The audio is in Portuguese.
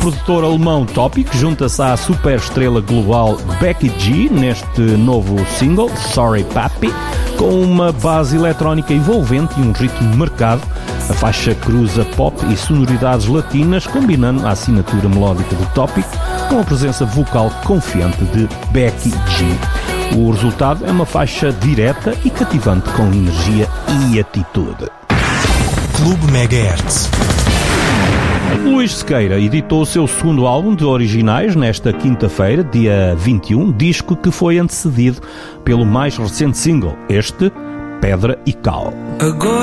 produtor alemão Topic junta-se à superestrela global Becky G neste novo single, Sorry Papi, com uma base eletrónica envolvente e um ritmo marcado. A faixa cruza pop e sonoridades latinas, combinando a assinatura melódica do Topic com a presença vocal confiante de Becky G. O resultado é uma faixa direta e cativante com energia e atitude. Clube Megahertz. Luís Sequeira editou o seu segundo álbum de originais nesta quinta-feira, dia 21, disco que foi antecedido pelo mais recente single, este, Pedra e Cal. Agora